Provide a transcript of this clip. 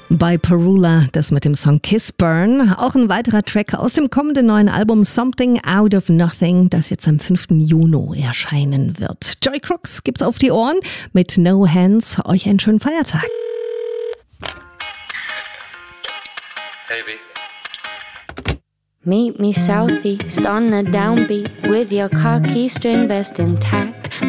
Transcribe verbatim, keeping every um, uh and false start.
Bei Perula, das mit dem Song Kiss Burn. Auch ein weiterer Track aus dem kommenden neuen Album Something Out of Nothing, das jetzt am fünften Juni erscheinen wird. Joy Crooks gibt's auf die Ohren mit No Hands. Euch einen schönen Feiertag. Baby. Meet me southeast on the downbeat with your khaki string vest intact.